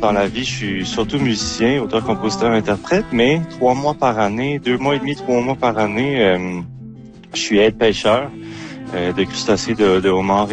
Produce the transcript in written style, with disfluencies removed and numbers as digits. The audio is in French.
dans la vie, je suis surtout musicien, auteur, compositeur, interprète, mais 3 mois par année, 2 mois et demi, 3 mois par année, je suis aide-pêcheur de crustacés de homard